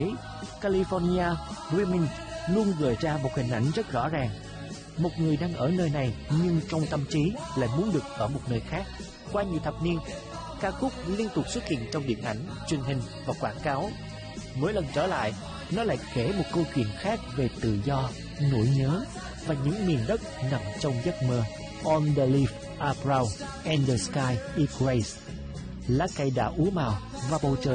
California Dreaming luôn gợi ra một hình ảnh rất rõ ràng. Một người đang ở nơi này nhưng trong tâm trí lại muốn được ở một nơi khác. Qua nhiều thập niên, ca khúc liên tục xuất hiện trong điện ảnh, truyền hình và quảng cáo. Mỗi lần trở lại, nó lại kể một câu chuyện khác về tự do, nỗi nhớ và những miền đất nằm trong giấc mơ. On the leaf are brown and the sky is gray. Lá cây đã úa màu và bầu trời